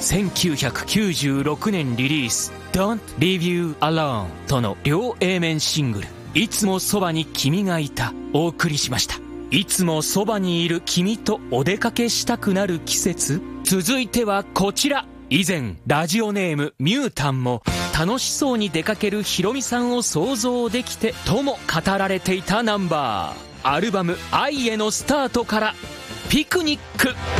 1996年リリース Don't Leave You Alone との両 A 面シングルいつもそばに君がいたお送りしました。いつもそばにいる君とお出かけしたくなる季節。続いてはこちら。以前ラジオネームミュータンも楽しそうに出かけるヒロミさんを想像できてとも語られていたナンバー。アルバム愛へのスタートからピクニック。